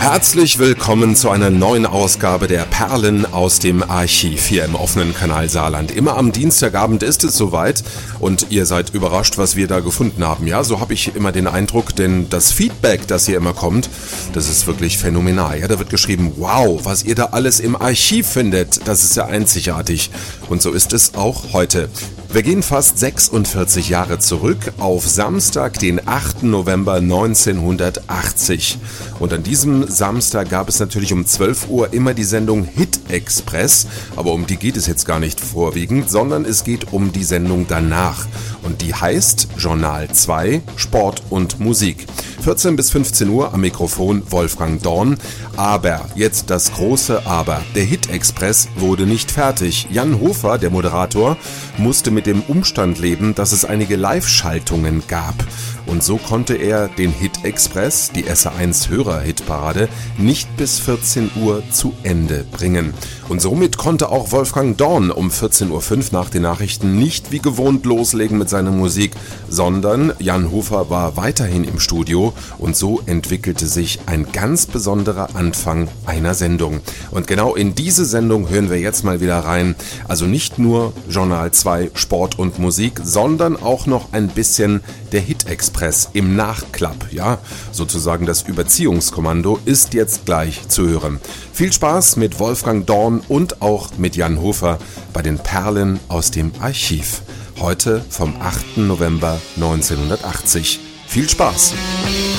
Herzlich willkommen zu einer neuen Ausgabe der Perlen aus dem Archiv hier im offenen Kanal Saarland. Immer am Dienstagabend ist es soweit und ihr seid überrascht, was wir da gefunden haben. Ja, so habe ich immer den Eindruck, denn das Feedback, das hier immer kommt, das ist wirklich phänomenal. Ja, da wird geschrieben, wow, was ihr da alles im Archiv findet, das ist ja einzigartig. Und so ist es auch heute. Wir gehen fast 46 Jahre zurück auf Samstag, den 8. November 1980. Und an diesem Samstag gab es natürlich um 12 Uhr immer die Sendung Hit Express. Aber um die geht es jetzt gar nicht vorwiegend, sondern es geht um die Sendung danach. Und die heißt Journal 2, Sport und Musik. 14 bis 15 Uhr am Mikrofon Wolfgang Dorn. Aber, jetzt das große Aber, der Hit Express wurde nicht fertig. Jan Hofer, der Moderator, musste mit dem Umstand leben, dass es einige Live-Schaltungen gab. Und so konnte er den Hit Express, die SR1 Hörer-Hitparade, nicht bis 14 Uhr zu Ende bringen. Und somit konnte auch Wolfgang Dorn um 14.05 Uhr nach den Nachrichten nicht wie gewohnt loslegen mit seiner Musik, sondern Jan Hofer war weiterhin im Studio und so entwickelte sich ein ganz besonderer Anfang einer Sendung. Und genau in diese Sendung hören wir jetzt mal wieder rein. Also nicht nur Journal 2 Sport und Musik, sondern auch noch ein bisschen der Hit Express im Nachklapp. Ja, sozusagen das Überziehungskommando ist jetzt gleich zu hören. Viel Spaß mit Wolfgang Dorn und auch mit Jan Hofer bei den Perlen aus dem Archiv. Heute vom 8. November 1980. Viel Spaß!